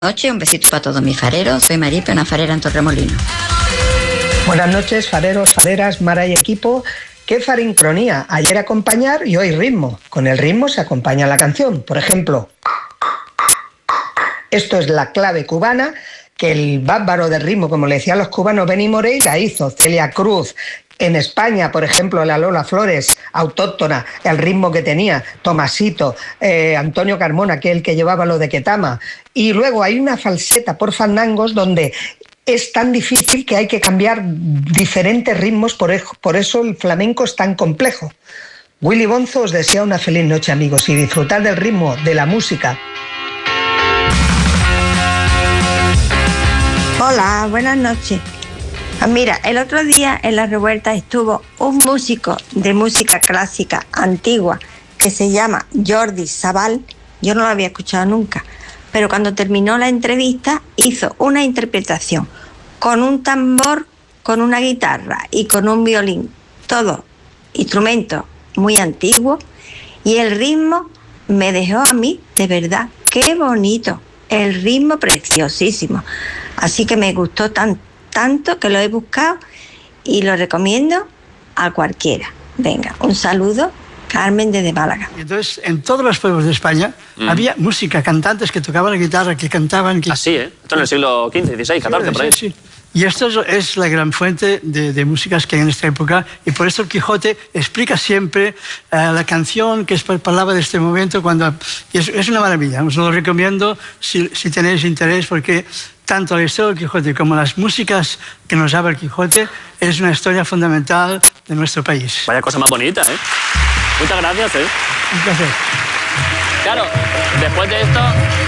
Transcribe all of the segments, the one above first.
Noche, un besito para todos mis fareros. Soy Maripe, una farera en Torremolinos. Buenas noches, fareros, fareras, Mara y equipo. ¿Qué farincronía? Ayer acompañar y hoy ritmo. Con el ritmo se acompaña la canción. Por ejemplo, esto es la clave cubana, que el bárbaro del ritmo, como le decían los cubanos, Benny Morey, la hizo Celia Cruz. En España, por ejemplo, la Lola Flores, autóctona, el ritmo que tenía, Tomasito, Antonio Carmona, que es el que llevaba lo de Ketama. Y luego hay una falseta por fandangos donde es tan difícil que hay que cambiar diferentes ritmos, por eso el flamenco es tan complejo. Willy Bonzo os desea una feliz noche, amigos, y disfrutad del ritmo, de la música. Hola, buenas noches. Mira, el otro día en La Revuelta estuvo un músico de música clásica antigua que se llama Jordi Sabal. Yo no lo había escuchado nunca, pero cuando terminó la entrevista hizo una interpretación con un tambor, con una guitarra y con un violín, todo instrumentos muy antiguos, y el ritmo me dejó a mí, de verdad, qué bonito, el ritmo preciosísimo. Así que me gustó tanto que lo he buscado y lo recomiendo a cualquiera. Venga, un saludo, Carmen desde Málaga. Entonces, en todos los pueblos de España había música, cantantes que tocaban la guitarra, que cantaban... Así, ¿eh? Esto en el siglo XV, XVI, XIV, por ahí. Sí. Y esto es la gran fuente de músicas que hay en esta época, y por eso el Quijote explica siempre la canción que es palabra de este momento, y es una maravilla. Os lo recomiendo si tenéis interés, porque tanto la historia del Quijote como las músicas que nos habla el Quijote es una historia fundamental de nuestro país. Vaya cosa más bonita, ¿eh? Muchas gracias, ¿eh? Un placer. Claro, después de esto...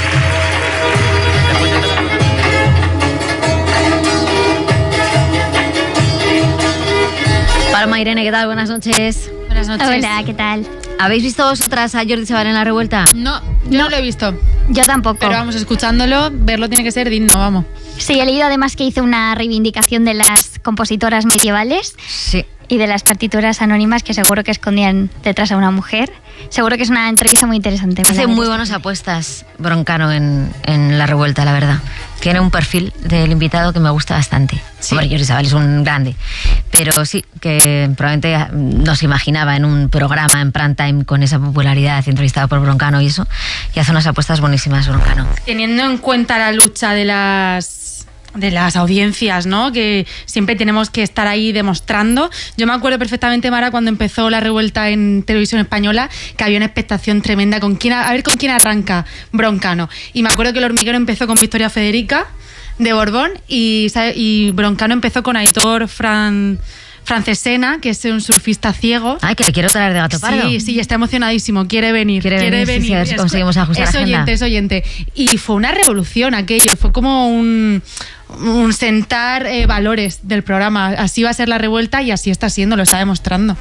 Paloma, Irene, ¿qué tal? Buenas noches. Buenas noches. Hola, ¿qué tal? ¿Habéis visto vosotras a Jordi Sabal en La Revuelta? No, yo no lo he visto. Yo tampoco. Pero vamos, escuchándolo, verlo tiene que ser digno, vamos. Sí, he leído además que hizo una reivindicación de las compositoras medievales. Sí. Y de las partituras anónimas que seguro que escondían detrás a una mujer. Seguro que es una entrevista muy interesante. Hace muy buenas apuestas Broncano en La Revuelta, la verdad. Tiene un perfil del invitado que me gusta bastante. Sí. Hombre, Jordi Sabal es un grande. Pero sí, que probablemente no se imaginaba en un programa en prime time con esa popularidad, entrevistado por Broncano y eso. Y hace unas apuestas buenísimas, Broncano. Teniendo en cuenta la lucha de las audiencias, ¿no? Que siempre tenemos que estar ahí demostrando. Yo me acuerdo perfectamente, Mara, cuando empezó La Revuelta en Televisión Española, que había una expectación tremenda a ver con quién arranca Broncano. Y me acuerdo que El Hormiguero empezó con Victoria Federica de Borbón y Broncano empezó con Aitor Francesena, que es un surfista ciego. Ay, que le quiero traer de Gato Pardo. Sí, está emocionadísimo, quiere venir. Sí, a ver si conseguimos ajustar la agenda. Es oyente. Y fue una revolución aquello, fue como un sentar valores del programa. Así va a ser La Revuelta y así está siendo, lo está demostrando.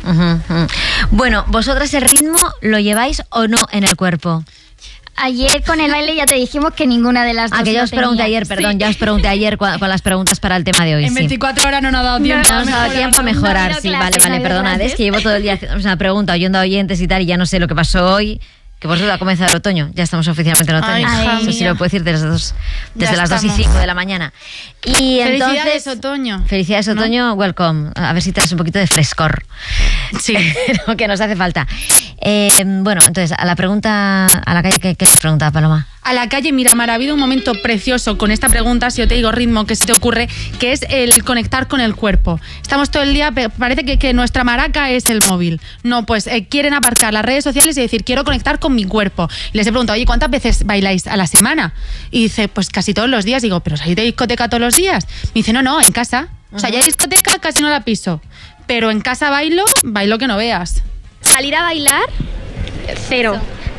Bueno, ¿vosotras el ritmo lo lleváis o no en el cuerpo? Ayer con el baile ya te dijimos que ninguna de las dos. Que ya os pregunté ayer, perdón, ya os pregunté ayer con las preguntas para el tema de hoy. En 24 horas no nos ha dado tiempo. No nos ha dado tiempo a mejorar, sí, vale, perdonad. Es que llevo todo el día haciendo una pregunta, oyendo a oyentes y tal, y ya no sé lo que pasó hoy. Que por cierto ha comenzado el otoño, ya estamos oficialmente en otoño. Eso sí lo puedo decir desde las 2 y 5 de la mañana. Y felicidades, otoño. Felicidades, otoño, welcome. A ver si traes un poquito de frescor. Sí. Que nos hace falta. Bueno, entonces, a la pregunta, a la calle, ¿qué has preguntado, Paloma? A la calle, mira, Mara, ha habido un momento precioso con esta pregunta, si yo te digo ritmo, ¿qué se te ocurre? Que es el conectar con el cuerpo. Estamos todo el día, parece que nuestra maraca es el móvil. No, pues quieren aparcar las redes sociales y decir, quiero conectar con mi cuerpo. Y les he preguntado, oye, ¿cuántas veces bailáis a la semana? Y dice, pues casi todos los días. Digo, ¿pero salís de discoteca todos los días? Me dice, no, en casa. O sea, ya discoteca casi no la piso. Pero en casa bailo que no veas. Salir a bailar, cero.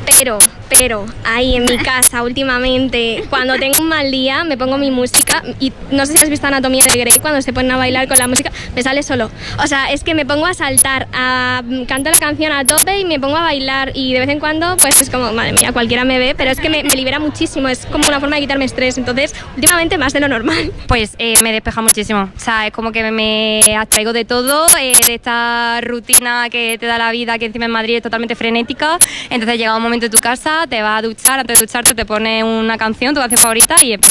Pero ahí en mi casa últimamente, cuando tengo un mal día, me pongo mi música y no sé si has visto Anatomía de Grey, cuando se ponen a bailar con la música, me sale solo. O sea, es que me pongo a saltar, canto la canción a tope y me pongo a bailar y de vez en cuando, pues es como, madre mía, cualquiera me ve, pero es que me libera muchísimo, es como una forma de quitarme estrés, entonces últimamente más de lo normal. Pues me despeja muchísimo, o sea, es como que me abstraigo de todo, de esta rutina que te da la vida, que encima en Madrid es totalmente frenética, entonces llega un momento en tu casa, te vas a duchar, antes de ducharte te pones una canción, tu canción favorita y